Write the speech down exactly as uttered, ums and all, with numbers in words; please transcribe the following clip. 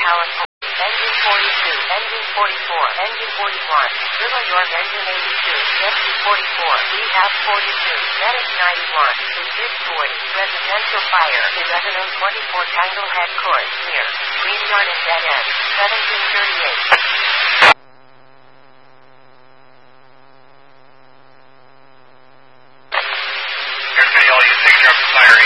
California. Engine forty-two, engine forty-four, engine forty-one, River York engine eighty-two, engine forty-four, Rehab forty-two, Medic ninety-one, District forty, residential fire, eleven oh twenty-four Tanglehead Court, near Green Garden Dead End, seventeen thirty-eight.